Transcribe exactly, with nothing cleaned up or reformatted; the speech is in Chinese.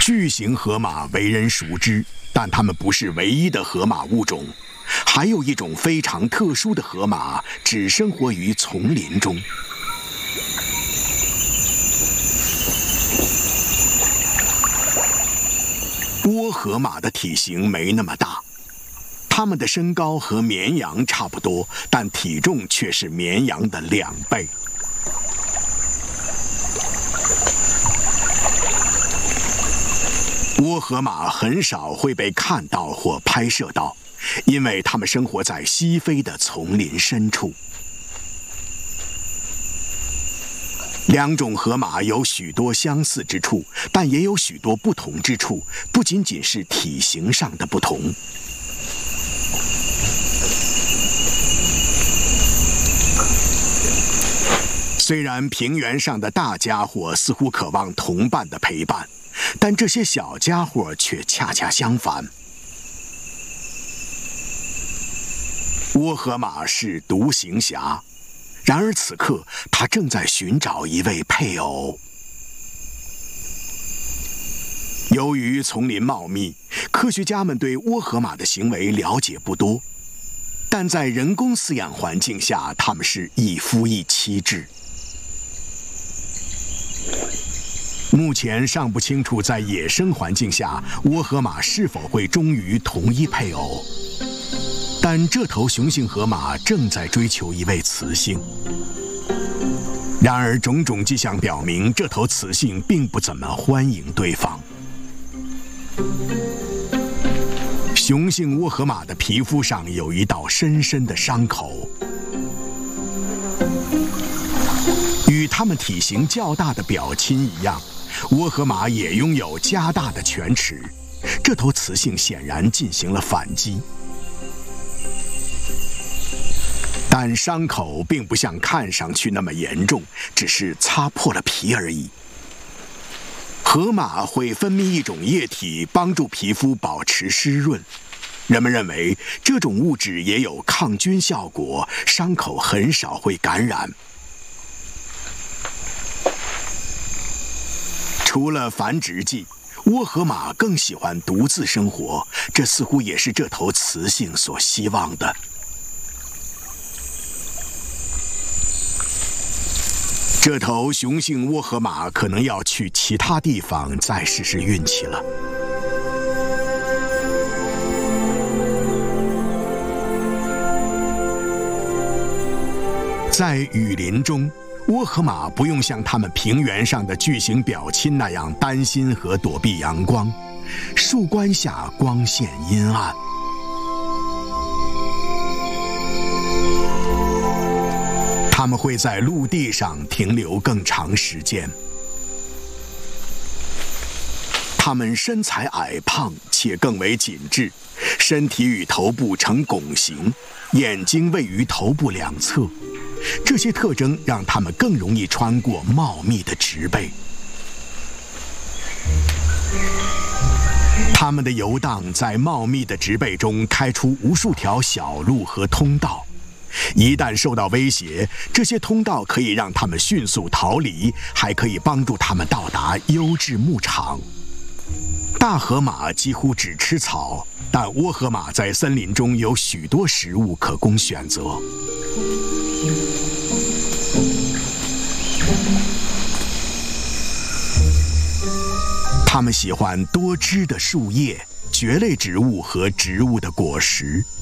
巨型河马为人熟知，但它们不是唯一的河马物种，还有一种非常特殊的河马，只生活于丛林中。倭河马的体型没那么大，它们的身高和绵羊差不多，但体重却是绵羊的两倍。倭河马很少会被看到或拍摄到，因为它们生活在西非的丛林深处。两种河马有许多相似之处，但也有许多不同之处，不仅仅是体型上的不同。虽然平原上的大家伙似乎渴望同伴的陪伴，但这些小家伙却恰恰相反。倭河马是独行侠，然而此刻他正在寻找一位配偶。由于丛林茂密，科学家们对倭河马的行为了解不多，但在人工饲养环境下，它们是一夫一妻制。目前尚不清楚在野生环境下，倭河马是否会忠于同一配偶。但这头雄性河马正在追求一位雌性。然而，种种迹象表明，这头雌性并不怎么欢迎对方。雄性倭河马的皮肤上有一道深深的伤口。与它们体型较大的表亲一样，倭河马也拥有加大的犬齿。这头雌性显然进行了反击。但伤口并不像看上去那么严重，只是擦破了皮而已。河马会分泌一种液体，帮助皮肤保持湿润。人们认为这种物质也有抗菌效果，伤口很少会感染。除了繁殖季，倭河马更喜欢独自生活，这似乎也是这头雌性所希望的。这头雄性倭河马可能要去其他地方再试试运气了。在雨林中，倭河马不用像它们平原上的巨型表亲那样担心和躲避阳光，树冠下光线阴暗。它们会在陆地上停留更长时间。它们身材矮胖且更为紧致，身体与头部呈拱形，眼睛位于头部两侧。这些特征让它们更容易穿过茂密的植被。它们的游荡在茂密的植被中开出无数条小路和通道。一旦受到威胁，这些通道可以让它们迅速逃离，还可以帮助它们到达优质牧场。大河马几乎只吃草，但倭河马在森林中有许多食物可供选择。它们喜欢多汁的树叶、蕨类植物和植物的果实。